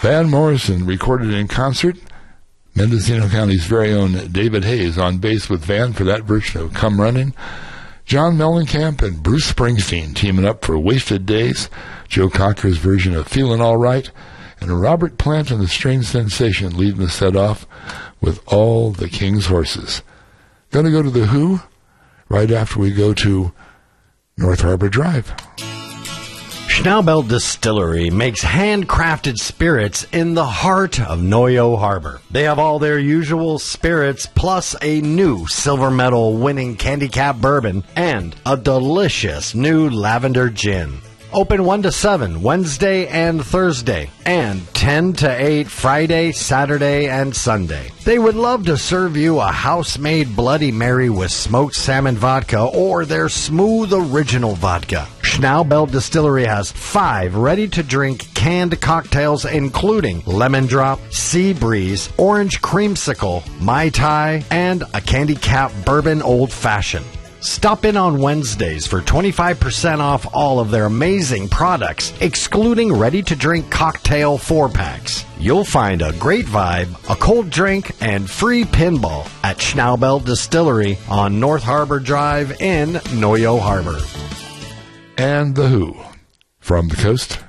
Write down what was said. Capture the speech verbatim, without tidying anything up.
Van Morrison recorded in concert. Mendocino County's very own David Hayes on bass with Van for that version of Come Running. John Mellencamp and Bruce Springsteen teaming up for Wasted Days. Joe Cocker's version of Feelin' All Right. And Robert Plant and the Strange Sensation leading the set off with All the King's Horses. Going to go to The Who right after we go to North Harbor Drive. Schnaubelt Distillery makes handcrafted spirits in the heart of Noyo Harbor. They have all their usual spirits, plus a new silver medal winning Candy Cap bourbon and a delicious new lavender gin. Open one to seven Wednesday and Thursday, and ten to eight Friday, Saturday, and Sunday. They would love to serve you a house-made Bloody Mary with smoked salmon vodka or their smooth original vodka. Schnaubelt Distillery has five ready-to-drink canned cocktails, including Lemon Drop, Sea Breeze, Orange Creamsicle, Mai Tai, and a Candy Cap Bourbon Old Fashioned. Stop in on Wednesdays for twenty-five percent off all of their amazing products, excluding ready-to-drink cocktail four-packs. You'll find a great vibe, a cold drink, and free pinball at Schnaubelt Distillery on North Harbor Drive in Noyo Harbor. And The Who, from the coast